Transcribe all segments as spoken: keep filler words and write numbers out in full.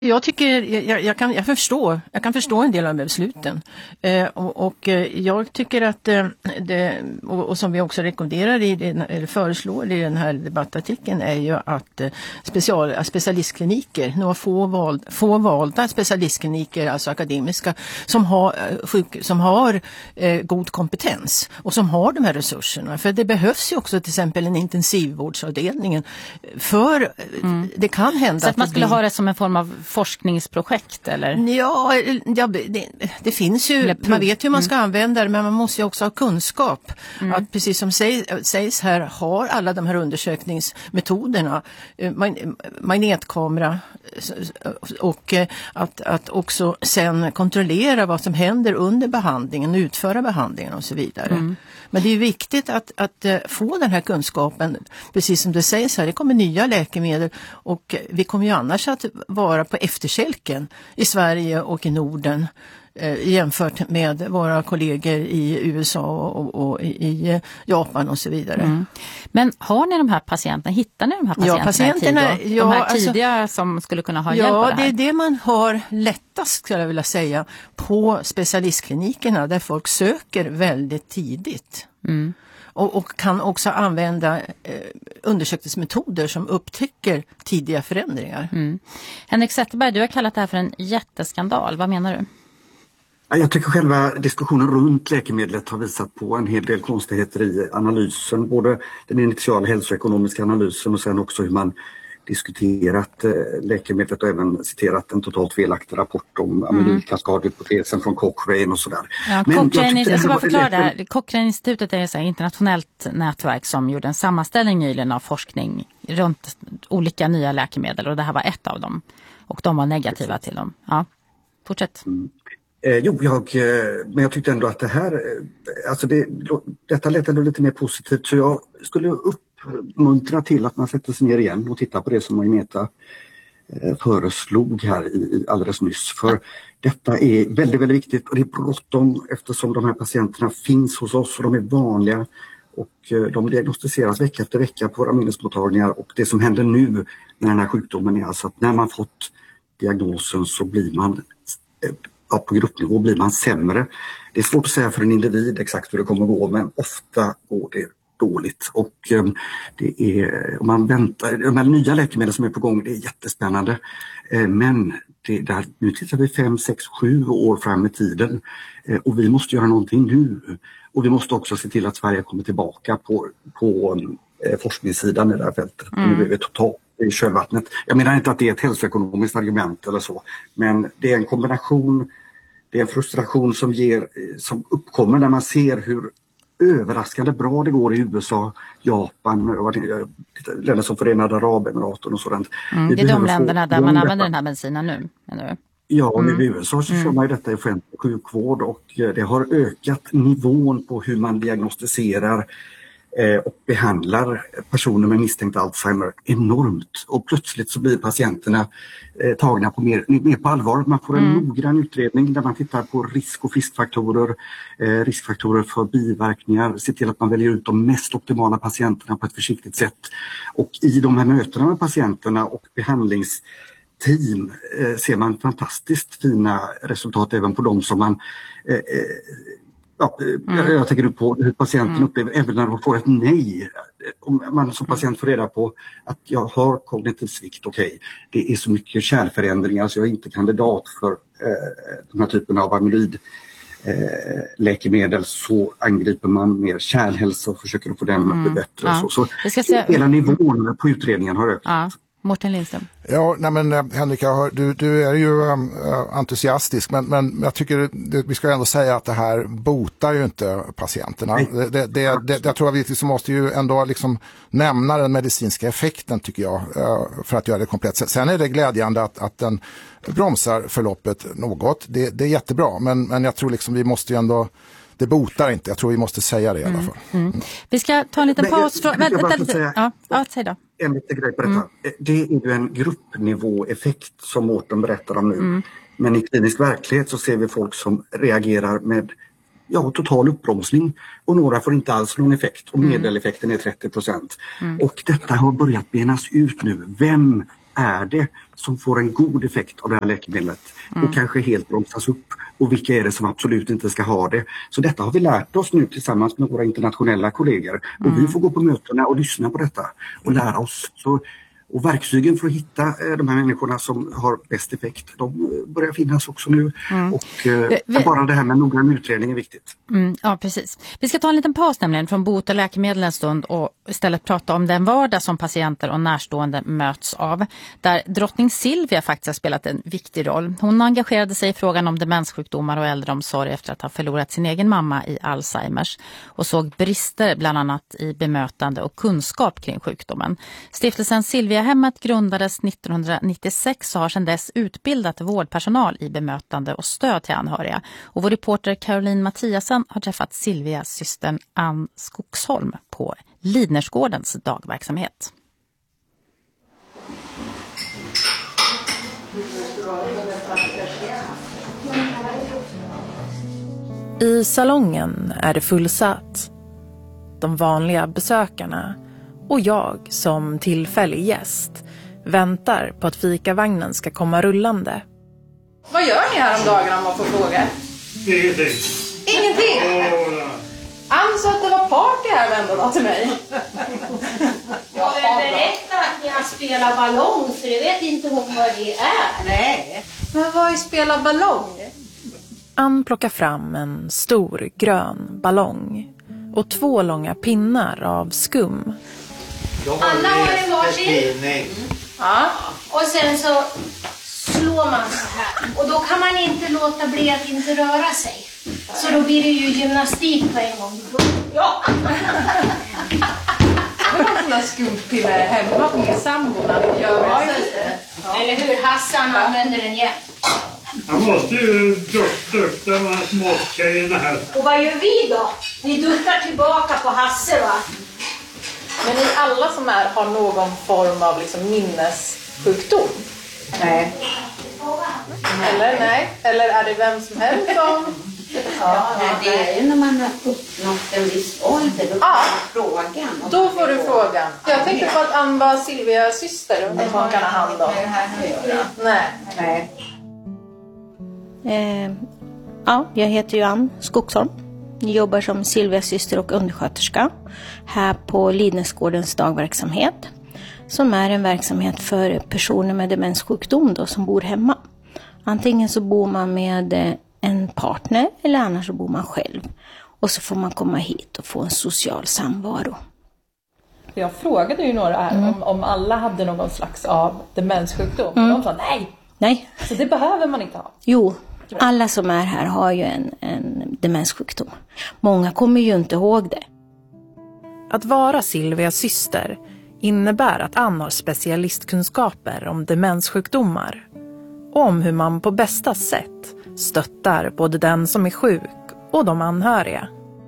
Jag tycker, jag, jag, kan, jag, förstår, jag kan förstå en del av besluten eh, och, och jag tycker att eh, det, och, och som vi också rekommenderar i den, eller föreslår i den här debattartikeln är ju att eh, special, specialistkliniker, några få, val, få valda specialistkliniker, alltså akademiska, som har, sjuk, som har eh, god kompetens och som har de här resurserna. För det behövs ju också till exempel en intensivvårdsavdelning för mm. det kan hända så att, att man skulle blir... ha det som en form av forskningsprojekt eller? Ja, ja det, det finns ju, man vet hur man ska mm. använda det, men man måste ju också ha kunskap. Mm. Att precis som sägs, sägs här, har alla de här undersökningsmetoderna, magnetkamera och att, att också sen kontrollera vad som händer under behandlingen, utföra behandlingen och så vidare. Mm. Men det är viktigt att, att få den här kunskapen, precis som det sägs här, det kommer nya läkemedel och vi kommer ju annars att vara på efterkälken i Sverige och i Norden eh, jämfört med våra kollegor i U S A och, och i Japan och så vidare. Mm. Men har ni de här patienterna, hittar ni de här patienterna, ja, patienterna i tid ja, de här tidiga alltså, som skulle kunna ha ja, hjälp av det här? Ja, det är det man har lättast skulle jag vilja säga på specialistklinikerna där folk söker väldigt tidigt. Mm. Och, och kan också använda eh, undersökningsmetoder som upptäcker tidiga förändringar. Mm. Henrik Zetterberg, du har kallat det här för en jätteskandal. Vad menar du? Jag tycker själva diskussionen runt läkemedlet har visat på en hel del konstigheter i analysen. Både den initiala hälsoekonomiska analysen och sen också hur man diskuterat eh, läkemedlet och även citerat en totalt felaktig rapport om amylkaskadhypotesen från Cochrane och sådär. Ja, Men Cochrane, jag, jag ska bara förklara det här. Cochrane-institutet är ett internationellt nätverk som gjorde en sammanställning nyligen av forskning runt olika nya läkemedel och det här var ett av dem. Och de var negativa till dem. Ja, fortsätt. Mm. Eh, jo, jag, eh, men jag tyckte ändå att det här, eh, alltså det, detta lät ändå lite mer positivt så jag skulle uppmuntra till att man sätter sig ner igen och tittar på det som Agneta eh, föreslog här i, i alldeles nyss. För detta är väldigt, väldigt viktigt och det är bråttom eftersom de här patienterna finns hos oss och de är vanliga och eh, de diagnostiseras vecka efter vecka på våra minnesmottagningar och det som händer nu med den här sjukdomen är alltså att när man fått diagnosen så blir man eh, Ja, på gruppnivå blir man sämre. Det är svårt att säga för en individ exakt hur det kommer att gå men ofta går det dåligt. Och um, det är, om man väntar, de här nya läkemedel som är på gång, det är jättespännande. Eh, men det, där, nu tittar vi fem, sex, sju år fram i tiden eh, och vi måste göra någonting nu. Och vi måste också se till att Sverige kommer tillbaka på, på eh, forskningssidan i det här fältet. Mm. Nu är vi totalt i kölvattnet. Jag menar inte att det är ett hälsoekonomiskt argument eller så, men det är en kombination. Det är en frustration som, ger, som uppkommer när man ser hur överraskande bra det går i U S A, Japan, länder som Förenade Arabemiraten och sådant. Mm, det är de länderna där man använder den här medicinen nu, menar du? Ja, mm. i U S A så kör man ju detta i offentlig sjukvård och det har ökat nivån på hur man diagnostiserar och behandlar personer med misstänkt Alzheimer enormt. Och plötsligt så blir patienterna eh, tagna på mer, mer på allvar. Man får en mm. noggrann utredning där man tittar på risk- och friskfaktorer, eh, riskfaktorer för biverkningar, se till att man väljer ut de mest optimala patienterna på ett försiktigt sätt. Och i de här mötena med patienterna och behandlingsteam eh, ser man fantastiskt fina resultat även på de som man eh, Ja, mm. jag tänker på hur patienten mm. upplever, även när de får ett nej. Om man som patient får reda på att jag har kognitiv svikt, okej, okay, det är så mycket kärlförändringar så jag är inte kandidat för eh, den här typen av amyloid eh, läkemedel, så angriper man mer kärlhälsa och försöker få den mm. att bli bättre. Ja. Så, så se... hela nivån på utredningen har ökat. Ja. Mårten Lindström. Ja, nej men Henrika, du, du är ju um, entusiastisk, men, men jag tycker det, vi ska ändå säga att det här botar ju inte patienterna. Det, det, det, det, jag tror att vi liksom måste ju ändå liksom nämna den medicinska effekten, tycker jag, uh, för att göra det komplett. Sen är det glädjande att, att den bromsar förloppet något. Det, det är jättebra, men, men jag tror liksom vi måste ju ändå, det botar inte. Jag tror vi måste säga det i alla fall. Mm. Mm. Vi ska ta en liten paus. Jag, jag, jag vänta, vänta, säga, ja, ja, säg då. En liten grej på detta. Mm. Det är ju en gruppnivåeffekt som Mårten berättar om nu. Mm. Men i klinisk verklighet så ser vi folk som reagerar med ja, total uppbromsning och några får inte alls någon effekt och medeleffekten är trettio procent. Mm. Och detta har börjat benas ut nu. Vem är det som får en god effekt av det här läkemedlet mm. och kanske helt bromsas upp, och vilka är det som absolut inte ska ha det. Så detta har vi lärt oss nu tillsammans med våra internationella kollegor och mm. vi får gå på mötena och lyssna på detta och lära oss. Så, och verktygen för att hitta eh, de här människorna som har bäst effekt, de börjar finnas också nu. Mm. Och eh, vi, bara det här med noggrann utredning är viktigt. Mm, ja, precis. Vi ska ta en liten paus nämligen från bot- och läkemedel en stund och istället prata om den vardag som patienter och närstående möts av. Där drottning Silvia faktiskt har spelat en viktig roll. Hon engagerade sig i frågan om demenssjukdomar och äldreomsorg efter att ha förlorat sin egen mamma i Alzheimers och såg brister bland annat i bemötande och kunskap kring sjukdomen. Stiftelsen Silviahemmet grundades nittonhundranittiosex och har sedan dess utbildat vårdpersonal i bemötande och stöd till anhöriga. Och vår reporter Caroline Mattiasen har träffat Silvias systern Ann Skogsholm på Lidnersgårdens dagverksamhet. I salongen är det fullsatt. De vanliga besökarna och jag som tillfällig gäst väntar på att fikavagnen ska komma rullande. Vad gör ni här om dagarna om man får fråga? Ingenting. Ingenting? Ann sa att det var party här vända då till mig. Jag vill berätta att jag spelar ballong, för det vet inte hon vad det är. Nej. Men vad är spela ballong? Ann plockar fram en stor grön ballong och två långa pinnar av skum. Alla har en varsin. Mm. Ja. Och sen så slår man så här. Och då kan man inte låta bli att inte röra sig. Så då blir det ju gymnastik på en gång. Ja! Jag har sådana skumpinnar hemma på min samborna. Ja. Eller hur? Hassan använder den igen. Han måste ju dukta de här småtjejerna här. Och vad gör vi då? Ni duttar tillbaka på Hasse, va? Men ni alla som är har någon form av liksom minnessjukdom? Nej. Eller nej? Eller är det vem som helst som... Ja, det är ju när man har uppnått en viss ålder, då får ah, frågan. Då får du frågan. Jag tänkte på att Ann var Silvias syster och att man kan ha hand om. Nej. Nej. Eh, ja, jag heter ju Ann Skogsholm. Jag jobbar som Silvias syster och undersköterska här på Lidnersgårdens dagverksamhet, som är en verksamhet för personer med demenssjukdom då, som bor hemma. Antingen så bor man med en partner eller annars så bor man själv. Och så får man komma hit och få en social samvaro. Jag frågade ju några här mm. om, om alla hade någon slags av demenssjukdom. Mm. De sa nej. Nej. Så det behöver man inte ha. Jo, alla som är här har ju en, en demenssjukdom. Många kommer ju inte ihåg det. Att vara Silvias syster innebär att Ann har specialistkunskaper om demenssjukdomar. Och om hur man på bästa sätt stöttar både den som är sjuk och de anhöriga.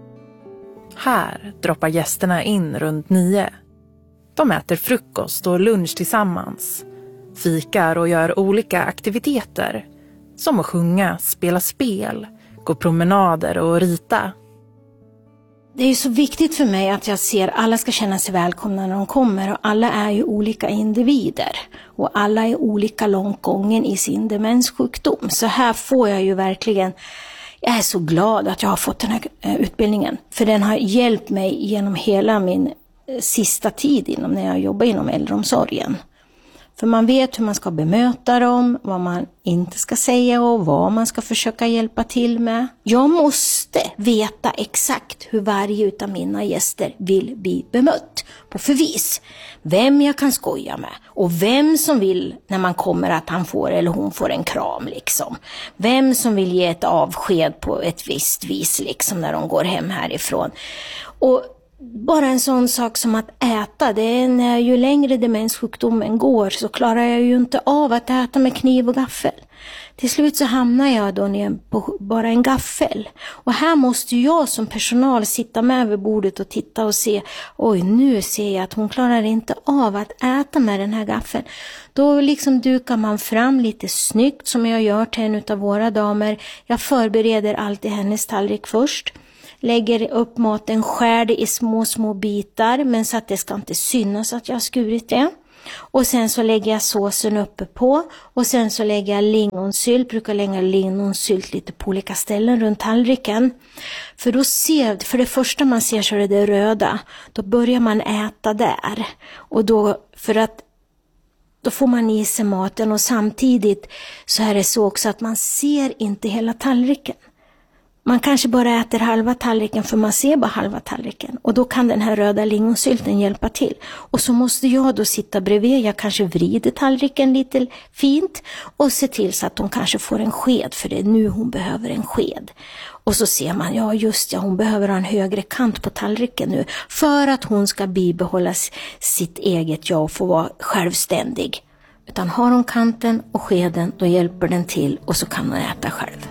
Här droppar gästerna in runt nio. De äter frukost och lunch tillsammans. Fikar och gör olika aktiviteter. Som att sjunga, spela spel, gå promenader och rita. Det är ju så viktigt för mig att jag ser att alla ska känna sig välkomna när de kommer. Och alla är ju olika individer. Och alla är olika långt gången i sin demenssjukdom. Så här får jag ju verkligen... Jag är så glad att jag har fått den här utbildningen. För den har hjälpt mig genom hela min sista tid inom, när jag jobbar inom äldreomsorgen. För man vet hur man ska bemöta dem, vad man inte ska säga och vad man ska försöka hjälpa till med. Jag måste veta exakt hur varje utav mina gäster vill bli bemött på förvis. Vem jag kan skoja med och vem som vill när man kommer att han får eller hon får en kram liksom. Vem som vill ge ett avsked på ett visst vis liksom när de går hem härifrån. Och bara en sån sak som att äta, det är när ju längre demenssjukdomen går så klarar jag ju inte av att äta med kniv och gaffel. Till slut så hamnar jag då ner på bara en gaffel. Och här måste jag som personal sitta med vid bordet och titta och se, oj nu ser jag att hon klarar inte av att äta med den här gaffeln. Då liksom dukar man fram lite snyggt som jag gör till en av våra damer. Jag förbereder alltid hennes tallrik först. Lägger upp maten, skär det i små små bitar men så att det ska inte synas att jag har skurit det. Och sen så lägger jag såsen uppe på. Och sen så lägger jag lingonsylt. Brukar lägga lingonsylt lite på olika ställen runt tallriken. För då ser, för det första man ser så är det röda. Då börjar man äta där. Och då, för att då får man i sig maten, och samtidigt så är det så också att man ser inte hela tallriken. Man kanske bara äter halva tallriken för man ser bara halva tallriken. Och då kan den här röda lingonsylten hjälpa till. Och så måste jag då sitta bredvid. Jag kanske vrider tallriken lite fint. Och se till så att hon kanske får en sked. För det är nu hon behöver en sked. Och så ser man, ja just ja, hon behöver ha en högre kant på tallriken nu. För att hon ska bibehålla sitt eget jag och få vara självständig. Utan har hon kanten och skeden, då hjälper den till. Och så kan hon äta själv.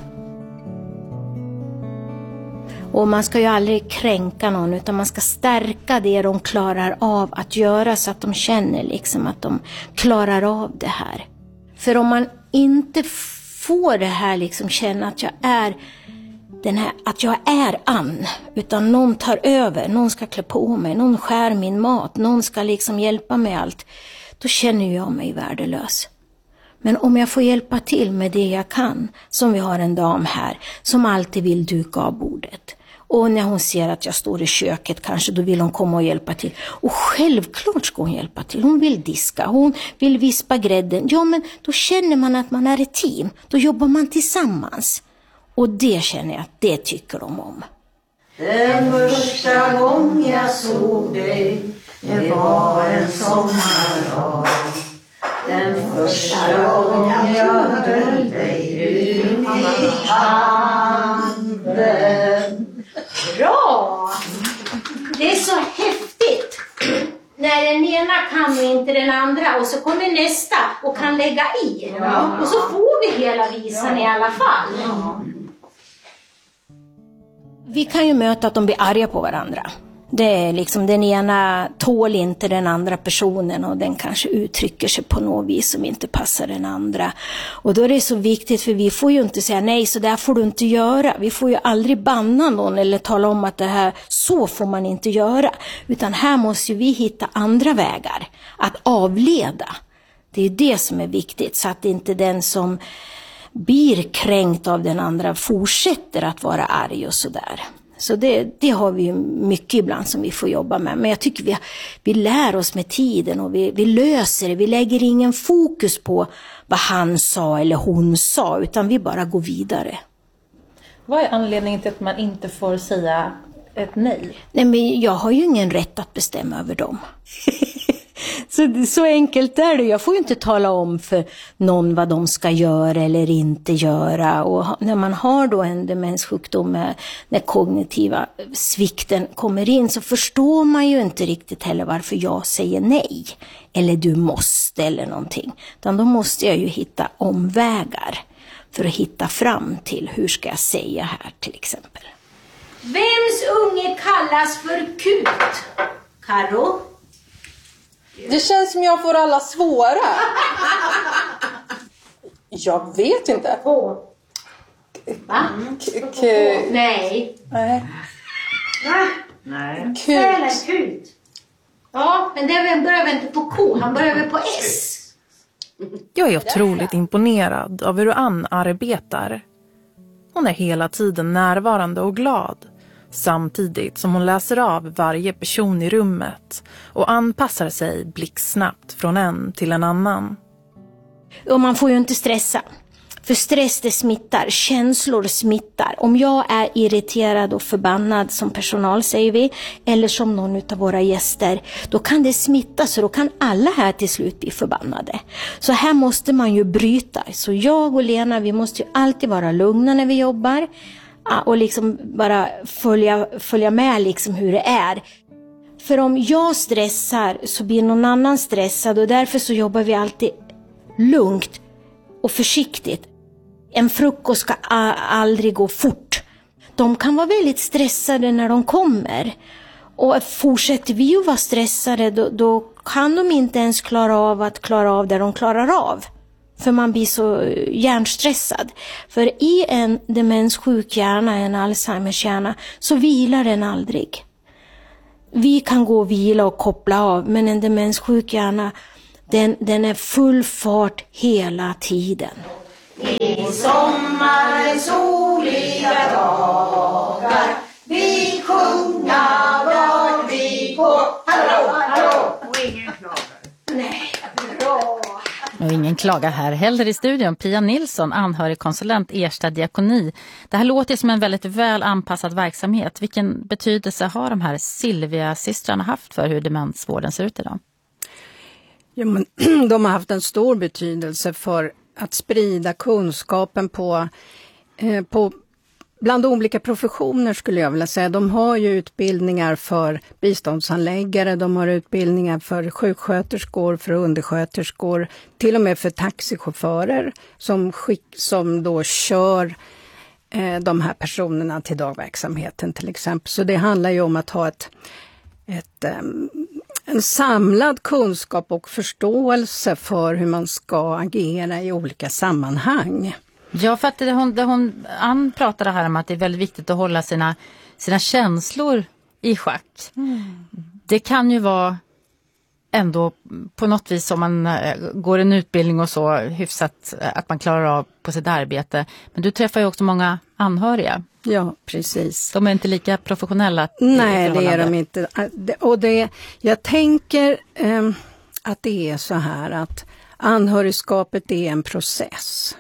Och man ska ju aldrig kränka någon, utan man ska stärka det de klarar av att göra, så att de känner liksom att de klarar av det här. För om man inte får det här liksom känna att jag är den här, att jag är Ann, utan någon tar över, någon ska klä på mig, någon skär min mat, någon ska liksom hjälpa mig allt, då känner jag mig värdelös. Men om jag får hjälpa till med det jag kan, som vi har en dam här som alltid vill duka av bordet. Och när hon ser att jag står i köket kanske, då vill hon komma och hjälpa till. Och självklart ska hon hjälpa till. Hon vill diska, hon vill vispa grädden. Ja, men då känner man att man är ett team. Då jobbar man tillsammans. Och det känner jag att det tycker de om. Den första gången jag såg dig, det var en sommardag. Den första gången jag höll dig i min hand. Bra! Det är så häftigt när den ena kan och inte den andra, och så kommer nästa och kan lägga i. Ja. Och så får vi hela visan, ja, i alla fall. Ja. Vi kan ju möta att de blir arga på varandra. Det är liksom, den ena tål inte den andra personen, och den kanske uttrycker sig på något vis som inte passar den andra. Och då är det så viktigt, för vi får ju inte säga nej, så där får du inte göra. Vi får ju aldrig banna någon eller tala om att det här, så får man inte göra. Utan här måste vi hitta andra vägar att avleda. Det är det som är viktigt, så att inte den som blir kränkt av den andra fortsätter att vara arg och sådär. Så det, det har vi ju mycket ibland som vi får jobba med. Men jag tycker vi, vi lär oss med tiden, och vi, vi löser det. Vi lägger ingen fokus på vad han sa eller hon sa, utan vi bara går vidare. Vad är anledningen till att man inte får säga ett nej? Nej, men jag har ju ingen rätt att bestämma över dem. Så, så enkelt är det. Jag får ju inte tala om för någon vad de ska göra eller inte göra. Och när man har då en demenssjukdom, när kognitiva svikten kommer in, så förstår man ju inte riktigt heller varför jag säger nej. Eller du måste eller någonting. Utan då måste jag ju hitta omvägar för att hitta fram till hur ska jag säga här till exempel. Vems unge kallas för kut? Karo? Det känns som jag får alla svåra. Jag vet inte. Åh. Va? K- k- Nej. Nej. Nej. Kut. Eller kut. Ja, men det börjar väl inte på K, han börjar väl på S. Jag är otroligt imponerad av hur Ann arbetar. Hon är hela tiden närvarande och glad, samtidigt som hon läser av varje person i rummet och anpassar sig blixtsnabbt från en till en annan. Och man får ju inte stressa. För stress det smittar, känslor smittar. Om jag är irriterad och förbannad som personal säger vi, eller som någon av våra gäster, då kan det smitta, så då kan alla här till slut bli förbannade. Så här måste man ju bryta. Så jag och Lena, vi måste ju alltid vara lugna när vi jobbar och liksom bara följa, följa med liksom hur det är. För om jag stressar så blir någon annan stressad, och därför så jobbar vi alltid lugnt och försiktigt. En frukost ska aldrig gå fort. De kan vara väldigt stressade när de kommer. Och fortsätter vi att vara stressade, då, då kan de inte ens klara av att klara av det de klarar av. För man blir så hjärnstressad. För i en demenssjuk hjärna, en Alzheimers hjärna, så vilar den aldrig. Vi kan gå och vila och koppla av, men en demenssjuk hjärna, den, den är full fart hela tiden. I sommarens soliga dagar vi sjunga var vi på. Hallå, hallå! Och ingen klagar. Nej, bra! Och ingen klagar här heller i studion. Pia Nilsson, anhörigkonsulent Ersta diakoni. Det här låter som en väldigt väl anpassad verksamhet. Vilken betydelse har de här Silvia-systrarna haft för hur demensvården ser ut idag? Ja, men, de har haft en stor betydelse för att sprida kunskapen på, eh, på bland olika professioner skulle jag vilja säga. De har ju utbildningar för biståndshandläggare, de har utbildningar för sjuksköterskor, för undersköterskor, till och med för taxichaufförer som, skick, som då kör eh, de här personerna till dagverksamheten till exempel. Så det handlar ju om att ha ett, ett eh, en samlad kunskap och förståelse för hur man ska agera i olika sammanhang. Ja, för att det hon, det hon Ann pratade här om att det är väldigt viktigt att hålla sina, sina känslor i schack. Mm. Det kan ju vara ändå på något vis om man går en utbildning och så hyfsat att man klarar av på sitt arbete. Men du träffar ju också många anhöriga. Ja, precis. De är inte lika professionella. Nej, det är de inte. Och det, jag tänker eh, att det är så här att anhörigskapet är en process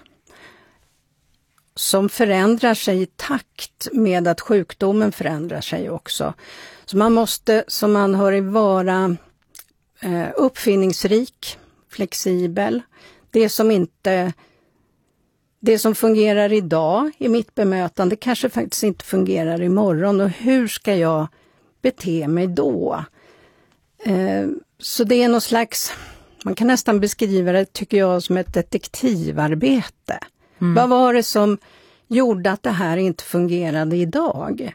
som förändrar sig i takt med att sjukdomen förändrar sig också. Så man måste som anhörig vara eh, uppfinningsrik, flexibel. Det som inte... Det som fungerar idag i mitt bemötande kanske faktiskt inte fungerar imorgon. Och hur ska jag bete mig då? Eh, så det är någon slags, man kan nästan beskriva det tycker jag som ett detektivarbete. Mm. Vad var det som gjorde att det här inte fungerade idag?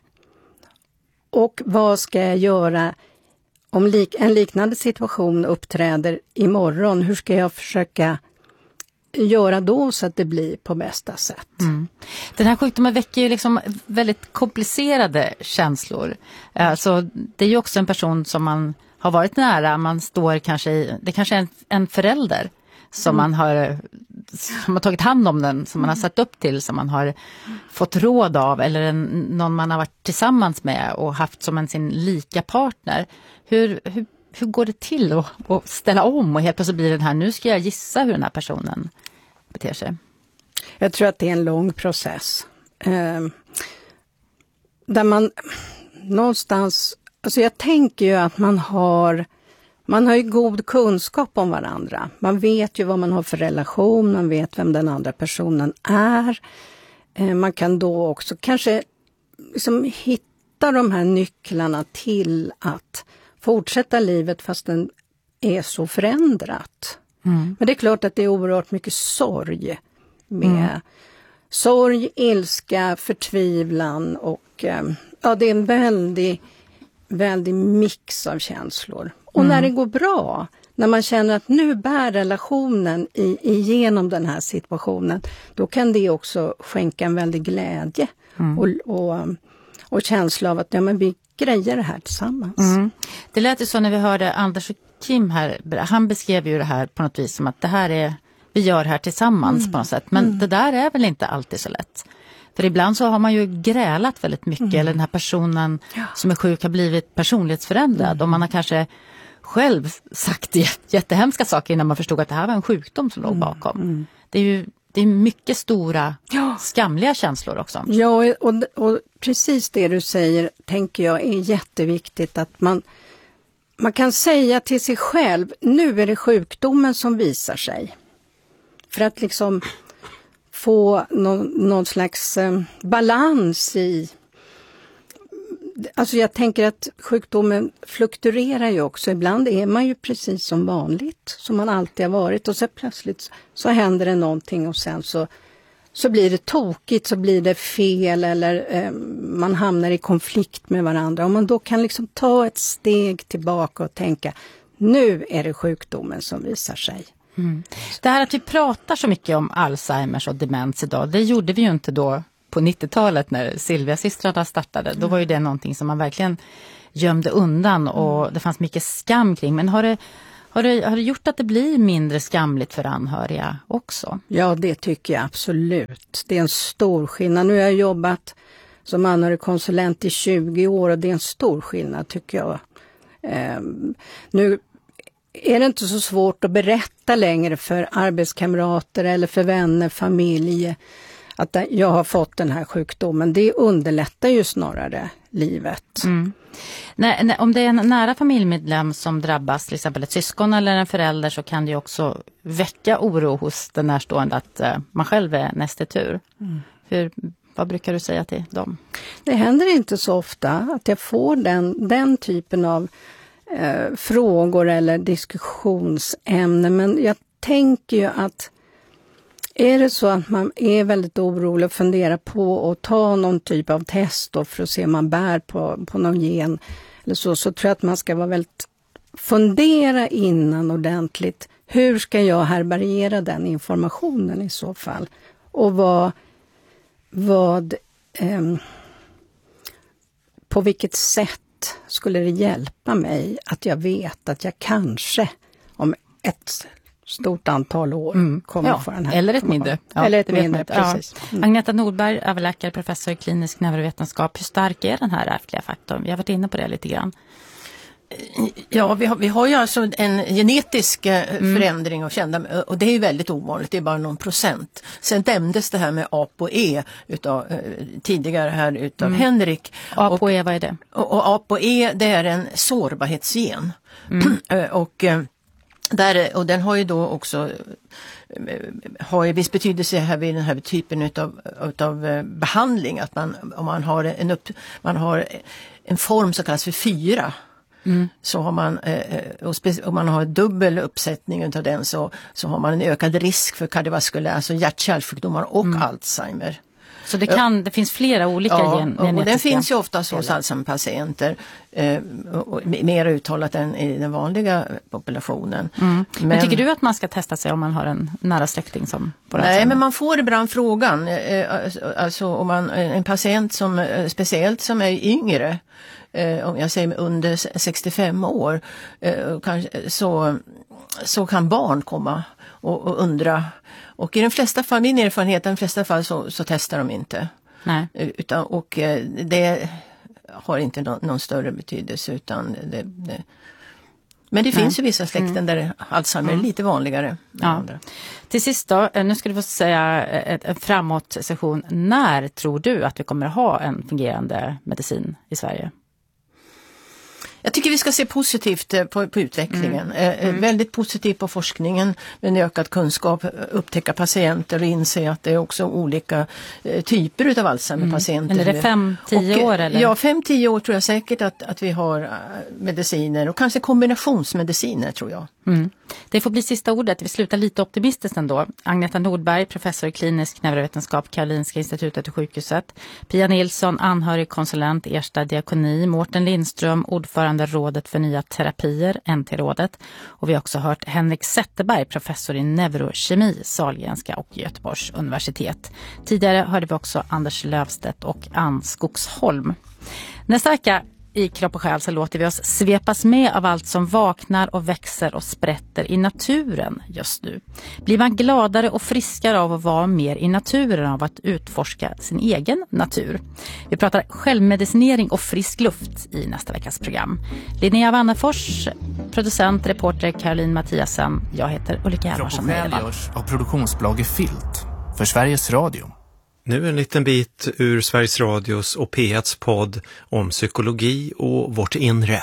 Och vad ska jag göra om lik- en liknande situation uppträder imorgon? Hur ska jag försöka göra då så att det blir på bästa sätt? Mm. Den här sjukdomen väcker ju liksom väldigt komplicerade känslor. Alltså, det är ju också en person som man har varit nära. Man står kanske i, det kanske är en, en förälder som mm. man har som har tagit hand om den, som man har satt upp till, som man har fått råd av, eller en, någon man har varit tillsammans med och haft som en sin lika partner. Hur, hur, hur går det till att, att ställa om och helt plötsligt blir den här, nu ska jag gissa hur den här personen beter sig? Jag tror att det är en lång process. Eh, där man någonstans, alltså jag tänker ju att man har Man har ju god kunskap om varandra. Man vet ju vad man har för relation, man vet vem den andra personen är. Eh, man kan då också kanske liksom hitta de här nycklarna till att fortsätta livet fast den är så förändrat. Mm. Men det är klart att det är oerhört mycket sorg med mm. sorg, ilska, förtvivlan och eh, ja, det är en väldig, väldig mix av känslor. Och mm. när det går bra, när man känner att nu bär relationen i, igenom den här situationen, då kan det också skänka en väldig glädje mm. och, och, och känsla av att ja, men vi grejer det här tillsammans. Mm. Det lät ju så när vi hörde Anders och Kim här, han beskrev ju det här på något vis som att det här är, vi gör det här tillsammans mm. på något sätt. Men mm. det där är väl inte alltid så lätt. För ibland så har man ju grälat väldigt mycket, mm. eller den här personen ja. som är sjuk har blivit personlighetsförändrad mm. och man har kanske själv sagt jättehemska saker innan man förstod att det här var en sjukdom som låg bakom. Mm. Det är ju det är mycket stora, ja. skamliga känslor också. Ja, och, och precis det du säger tänker jag är jätteviktigt, att man, man kan säga till sig själv, nu är det sjukdomen som visar sig. För att liksom få någon, någon slags eh, balans i... Alltså jag tänker att sjukdomen fluktuerar ju också. Ibland är man ju precis som vanligt, som man alltid har varit. Och så plötsligt så händer det någonting och sen så, så blir det tokigt, så blir det fel eller eh, man hamnar i konflikt med varandra. Och man då kan liksom ta ett steg tillbaka och tänka, nu är det sjukdomen som visar sig. Mm. Det här att vi pratar så mycket om Alzheimers och demens idag, det gjorde vi ju inte då på nittiotalet när Silvia-systrarna startade. Mm. Då var ju det någonting som man verkligen gömde undan och mm. det fanns mycket skam kring. Men har det, Har det, har det gjort att det blir mindre skamligt för anhöriga också? Ja, det tycker jag absolut. Det är en stor skillnad. Nu har jag jobbat som anhörigkonsulent i tjugo år och det är en stor skillnad tycker jag. Eh, nu är det inte så svårt att berätta längre för arbetskamrater eller för vänner, familj att jag har fått den här sjukdomen. Det underlättar ju snarare livet. Mm. När, när, om det är en nära familjemedlem som drabbas, till exempel ett syskon eller en förälder, så kan det ju också väcka oro hos den närstående att uh, man själv är nästa tur. Mm. Hur, vad brukar du säga till dem? Det händer inte så ofta att jag får den, den typen av eh, frågor eller diskussionsämnen, men jag tänker ju att är det så att man är väldigt orolig och funderar på att ta någon typ av test då för att se om man bär på, på någon gen eller så, så tror jag att man ska vara väldigt fundera innan ordentligt. Hur ska jag härbärgera den informationen i så fall? Och vad, vad eh, på vilket sätt skulle det hjälpa mig att jag vet att jag kanske om ett stort antal år mm. kommer ja, få den här. Eller ett mindre. Ja, eller ett mindre, precis. Ja. Mm. Agneta Nordberg, överläkare, professor i klinisk neurovetenskap. Hur stark är den här ärftliga faktorn? Vi har varit inne på det lite grann. Ja, vi har, vi har ju alltså en genetisk mm. förändring av kända, och det är ju väldigt ovanligt, det är bara någon procent. Sen nämndes det här med A P O E utav, tidigare här utav mm. Henrik. A P O E, vad är det? Och, och A P O E, det är en sårbarhetsgen. Mm. och Där, och den har ju då också har ju viss betydelse här vid den här typen utav, utav behandling, att man, om man har en, upp, man har en form som kallas för fyra, mm. så har man, och om man har dubbel uppsättning utav den så, så har man en ökad risk för kardiovaskulär, alltså hjärt-kärlsjukdomar och mm. Alzheimer. Så det, kan, det finns flera olika ja, gen- och, och den finns ju ofta hos Alzheimer-patienter, eh, mer uttalat än i den vanliga populationen. Mm. Men, men tycker du att man ska testa sig om man har en nära släkting som får Nej, men man får ibland frågan, eh, alltså om man, en patient som eh, speciellt som är yngre, eh, om jag säger under sextiofem år, eh, kanske, så, så kan barn komma och, och undra. Och i de flesta fall, min erfarenhet, i de flesta fall så, så testar de inte. Nej. Utan, och eh, det har inte någon, någon större betydelse. Utan det, det. Men det Nej. finns ju vissa släkten mm. där Alzheimer mm. är lite vanligare än ja. andra. Till sist då, nu ska du få säga en framåt session. När tror du att vi kommer att ha en fungerande medicin i Sverige? Jag tycker vi ska se positivt på, på utvecklingen. Mm. Mm. Väldigt positivt på forskningen med en ökad kunskap, upptäcka patienter och inse att det är också olika typer av Alzheimer-patienter. Mm. Är det fem, tio år? Eller? Ja, fem, tio år tror jag säkert att, att vi har mediciner och kanske kombinationsmediciner tror jag. Mm. Det får bli sista ordet. Vi slutar lite optimistiskt ändå. Agneta Nordberg, professor i klinisk neurovetenskap, Karolinska institutet och sjukhuset. Pia Nilsson, anhörig konsulent, Ersta diakoni. Mårten Lindström, ordförande rådet för nya terapier, N T-rådet. Och vi har också hört Henrik Zetterberg, professor i neurokemi, Sahlgrenska och Göteborgs universitet. Tidigare hörde vi också Anders Lövstedt och Ann Skogsholm. Nästa vecka i Kropp och själ så låter vi oss svepas med av allt som vaknar och växer och sprätter i naturen just nu. Blir man gladare och friskare av att vara mer i naturen, av att utforska sin egen natur? Vi pratar självmedicinering och frisk luft i nästa veckas program. Linnea Wannefors, producent, reporter Caroline Mattiasen. Jag heter Ulrika Hjalmarsson. Kropp och själ görs av produktionsbolaget Filt för Sveriges Radio. Nu en liten bit ur Sveriges Radios och P etts podd om psykologi och vårt inre.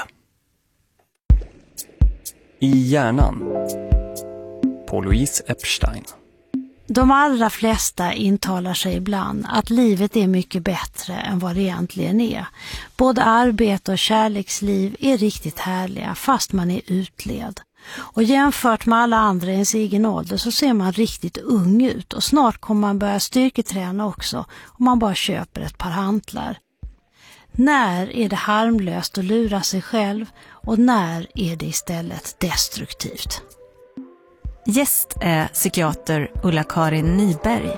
I hjärnan på Louise Epstein. De allra flesta intalar sig ibland att livet är mycket bättre än vad det egentligen är. Både arbete och kärleksliv är riktigt härliga fast man är utled. Och jämfört med alla andra i ens egen ålder så ser man riktigt ung ut och snart kommer man börja styrketräna också om man bara köper ett par hantlar. När är det harmlöst att lura sig själv och när är det istället destruktivt? Gäst är psykiater Ulla-Karin Nyberg.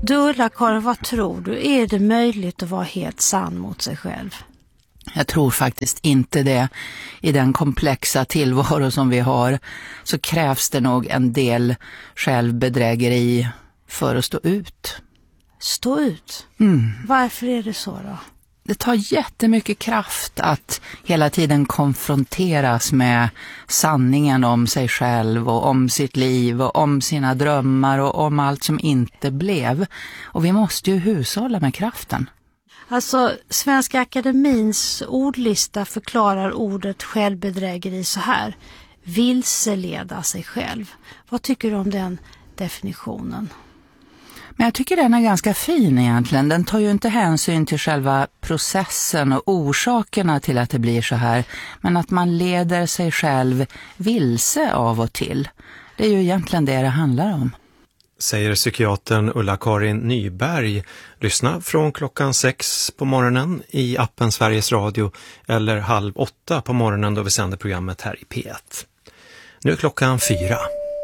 Du Ulla-Karin, vad tror du? Är det möjligt att vara helt sann mot sig själv? Jag tror faktiskt inte det. I den komplexa tillvaro som vi har så krävs det nog en del självbedrägeri för att stå ut. Stå ut? Mm. Varför är det så då? Det tar jättemycket kraft att hela tiden konfronteras med sanningen om sig själv och om sitt liv och om sina drömmar och om allt som inte blev. Och vi måste ju hushålla med kraften. Alltså, Svenska Akademins ordlista förklarar ordet självbedrägeri så här. Vilseleda sig själv. Vad tycker du om den definitionen? Men jag tycker den är ganska fin egentligen. Den tar ju inte hänsyn till själva processen och orsakerna till att det blir så här. Men att man leder sig själv vilse av och till. Det är ju egentligen det det handlar om. Säger psykiatern Ulla-Karin Nyberg. Lyssna från klockan sex på morgonen i appen Sveriges Radio eller halv åtta på morgonen då vi sänder programmet här i P ett. Nu är klockan fyra.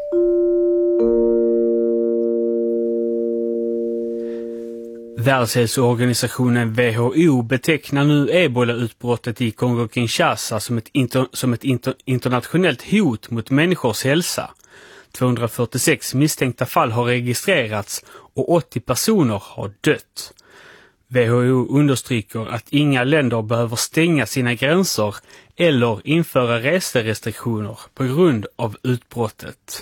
Världshälsoorganisationen W H O betecknar nu ebola-utbrottet i Kongo-Kinshasa som ett, inter, som ett inter, internationellt hot mot människors hälsa. tvåhundrafyrtiosex misstänkta fall har registrerats och åttio personer har dött. W H O understryker att inga länder behöver stänga sina gränser eller införa reserestriktioner på grund av utbrottet.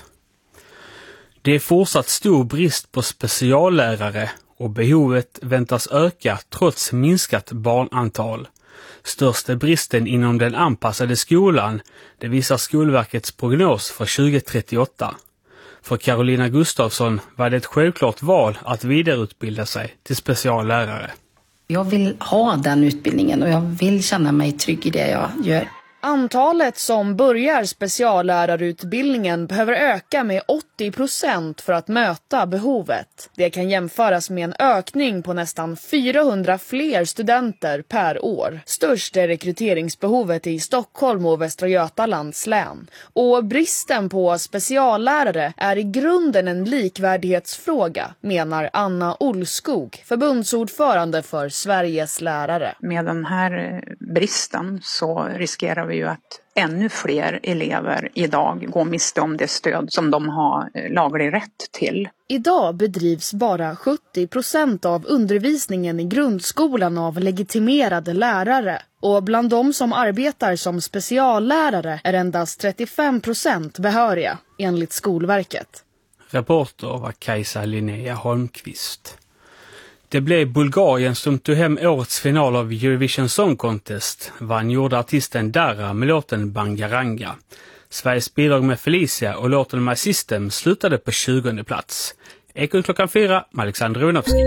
Det är fortsatt stor brist på speciallärare och behovet väntas öka trots minskat barnantal. Störst är bristen inom den anpassade skolan, det visar Skolverkets prognos för tjugo trettioåtta. För Carolina Gustafsson var det ett självklart val att vidareutbilda sig till speciallärare. Jag vill ha den utbildningen och jag vill känna mig trygg i det jag gör. Antalet som börjar speciallärarutbildningen behöver öka med åttio procent för att möta behovet. Det kan jämföras med en ökning på nästan fyrahundra fler studenter per år. Störst är rekryteringsbehovet i Stockholm och Västra Götalands län. Och bristen på speciallärare är i grunden en likvärdighetsfråga, menar Anna Olskog, förbundsordförande för Sveriges lärare. Med den här bristen så riskerar vi ju att ännu fler elever idag går miste om det stöd som de har laglig rätt till. Idag bedrivs bara sjuttio procent av undervisningen i grundskolan av legitimerade lärare. Och bland de som arbetar som speciallärare är endast trettiofem procent behöriga, enligt Skolverket. Reporter var Kajsa Linnea Holmqvist. Det blev Bulgarien som tog hem årets final av Eurovision Song Contest, vann gjorde artisten Dara med låten Bangaranga. Sveriges bidrag med Felicia och låten My System slutade på tjugonde plats. Ekon klockan fyra med Alexander Runovski.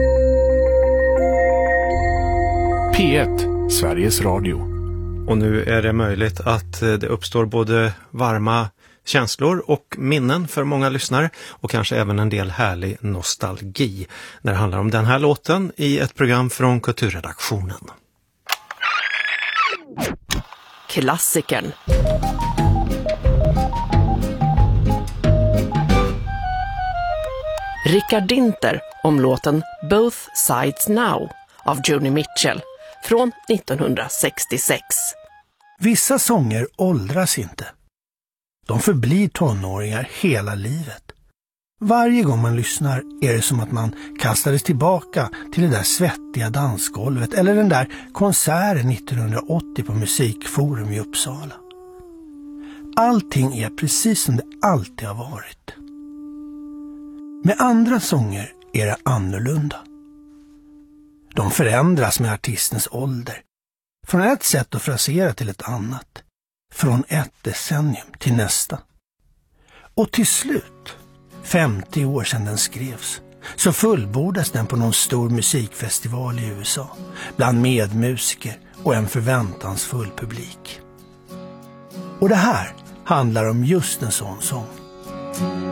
P ett, Sveriges Radio. Och nu är det möjligt att det uppstår både varma känslor och minnen för många lyssnare och kanske även en del härlig nostalgi när det handlar om den här låten i ett program från Kulturredaktionen. Klassikern. Richard Dinter om låten Both Sides Now av Joni Mitchell från nittonhundrasextiosex. Vissa sånger åldras inte. De förblir tonåringar hela livet. Varje gång man lyssnar är det som att man kastades tillbaka till det där svettiga dansgolvet eller den där konserten nittonhundraåttio på Musikforum i Uppsala. Allting är precis som det alltid har varit. Med andra sånger är det annorlunda. De förändras med artistens ålder. Från ett sätt att frasera till ett annat. Från ett decennium till nästa. Och till slut, femtio år sedan den skrevs, så fullbordas den på någon stor musikfestival i U S A. Bland medmusiker och en förväntansfull publik. Och det här handlar om just en sån sång.